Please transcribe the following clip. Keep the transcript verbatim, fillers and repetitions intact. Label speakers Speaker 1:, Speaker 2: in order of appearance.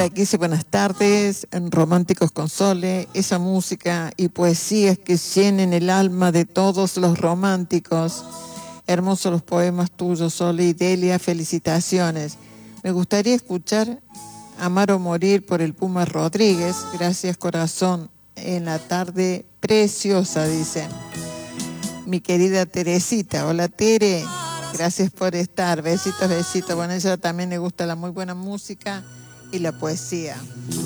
Speaker 1: Hola, aquí dice buenas tardes, en Románticos con Sole, esa música y poesías que llenen el alma de todos los románticos. Hermosos los poemas tuyos, Sole y Delia, felicitaciones. Me gustaría escuchar Amar o Morir por el Puma Rodríguez. Gracias, corazón. En la tarde preciosa, dicen. Mi querida Teresita. Hola, Tere. Gracias por estar. Besitos, besitos. Bueno, a ella también le gusta la muy buena música y la poesía.